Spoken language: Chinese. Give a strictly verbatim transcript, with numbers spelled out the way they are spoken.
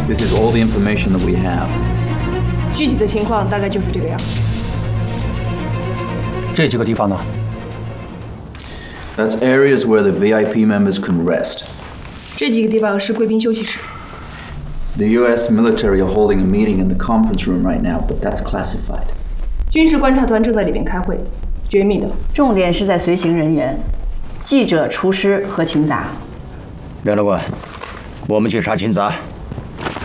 This is all the information that we have. 具体的情况大概就是这个样。 这几个地方呢 That's areas where the V I P members can rest. 这几个地方是贵宾休息室。 The U S military are holding a meeting in the conference room right now, but that's classified. 军事观察团正在里面开会，绝密的。 重点是在随行人员、记者、厨师和勤杂。 梁大官，我们去查勤杂。